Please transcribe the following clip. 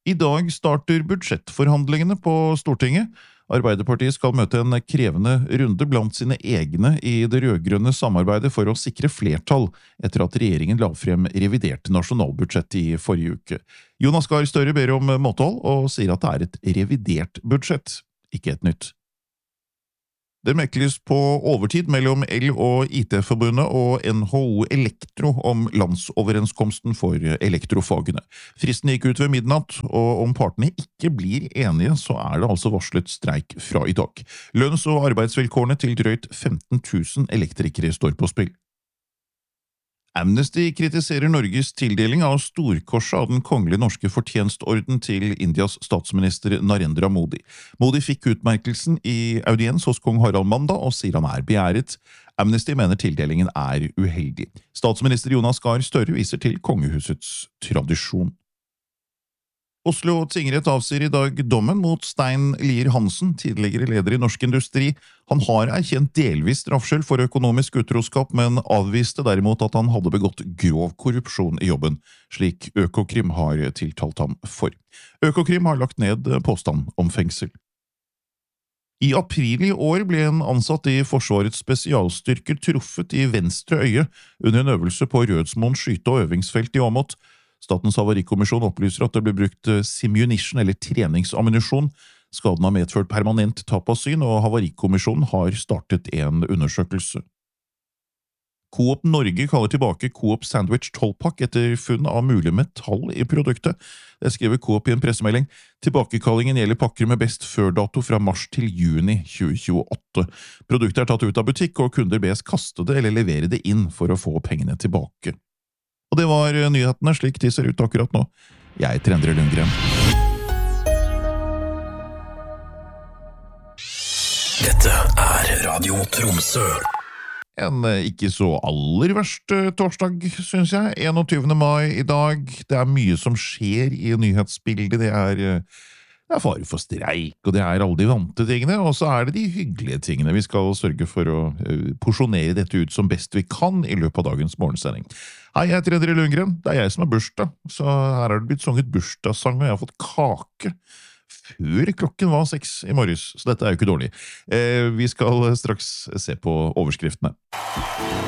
I dag starter budsjettforhandlingene på Stortinget. Arbeiderpartiet skal møte en krevende runde blant sine egne i det rødgrønne samarbeidet for å sikre flertall etter at regjeringen la frem revidert nasjonalbudsjett i forrige uke. Jonas Gahr Støre ber om måtehold og sier at det er et revidert budsjett, ikke et nytt. Det mekles på overtid mellom El- og IT-forbundet og NHO Elektro om landsoverenskomsten for elektrofagene. Fristen gikk ut ved midnatt, og om partene ikke blir enige, så er det altså varslet streik fra i dag. Lønns- og arbeidsvilkårene til drøyt 15 000 elektrikere står på spill. Amnesty kritiserer Norges tildeling av Storkorset av den kongelige norske fortjenstorden til Indias statsminister Narendra Modi. Modi fikk utmerkelsen i audiens hos kong Harald Mandag og sier han er beæret. Amnesty mener tildelingen er uheldig. Statsminister Jonas Gahr Støre viser til kongehusets tradisjon. Oslo tingrett avsier i dag dommen mot Stein Lier Hansen, tidligere leder i Norsk Industri. Han har erkjent delvis straffskyld for økonomisk utroskap, men avviste derimot at han hadde begått grov korrupsjon i jobben, slik Økokrim har tiltalt ham for. Økokrim har lagt ned påstand om fengsel. I april i år ble en ansatt i Forsvarets spesialstyrker truffet i venstre øye under en øvelse på Rødsmoen skyte- og øvingsfelt i Åmot. Statens havarikommisjon opplyser at det ble brukt simunition eller treningsammunisjon. Skaden har medført permanent tap av syn, og havarikommisjonen har startet en undersøkelse. Coop Norge kaller tilbake Coop Sandwich 12-pakk etter funn av mulig metall i produktet. Det skriver Coop i en pressemelding. Tilbakekallingen gjelder pakker med best før-dato fra mars til juni 2028. Produktet er tatt ut av butikk, og kunder bes kaste det eller levere det inn for å få pengene tilbake. Og det var nyhetene slik de ser ut akkurat nå. Jeg heter Endre Lundgren. Dette er Radio Tromsø. En ikke så aller verst torsdag, synes jeg. 21. mai i dag. Det er mye som skjer i nyhetsbildet. Det er fare for streik, og det er alle de vante tingene, og så er det de hyggelige tingene. Vi skal sørge for å porsjonere dette ut som best vi kan i løpet av dagens morgensending. Hei, jeg heter Endre Lundgren. Det er jeg som har bursdag, så her har det blitt sunget bursdagssang, og jeg har fått kake før klokken var 6 i morges, så dette er jo ikke dårlig. Vi skal straks se på overskriftene.